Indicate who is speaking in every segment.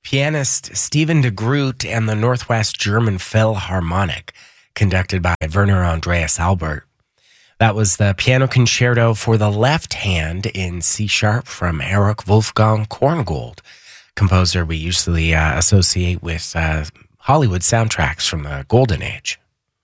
Speaker 1: pianist Stephen de Groot and the Northwest German Philharmonic, conducted by Werner Andreas Albert. That was the piano concerto for the left hand in C sharp from Erich Wolfgang Korngold, composer we usually associate with Hollywood soundtracks from the Golden Age.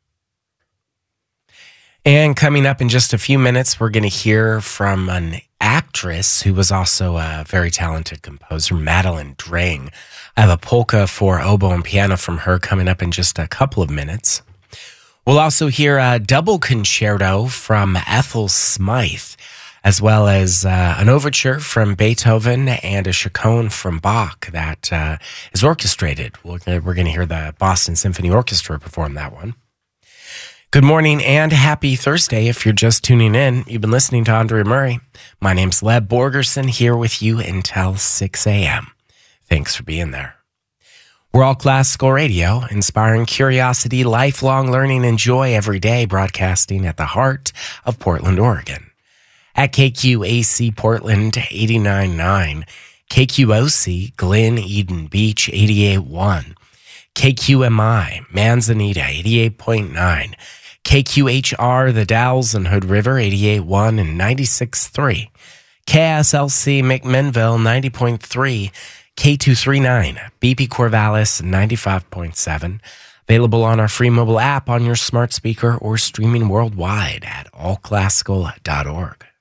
Speaker 1: And coming up in just a few minutes, we're going to hear from an actress who was also a very talented composer, Madeline Dring. I have a polka for oboe and piano from her coming up in just a couple of minutes. We'll also hear a double concerto from Ethel Smythe, as well as an overture from Beethoven and a chaconne from Bach that is orchestrated. We're going to hear the Boston Symphony Orchestra perform that one. Good morning and happy Thursday. If you're just tuning in, you've been listening to Andre Murray. My name's Leb Borgerson, here with you until 6 a.m. Thanks for being there. We're All Classical Radio, inspiring curiosity, lifelong learning, and joy every day, broadcasting at the heart of Portland, Oregon. At KQAC Portland 89.9, KQOC Glen Eden Beach 88.1, KQMI Manzanita 88.9, KQHR The Dalles and Hood River 88.1 and 96.3, KSLC McMinnville 90.3, K239 BP Corvallis 95.7, available on our free mobile app on your smart speaker or streaming worldwide at allclassical.org.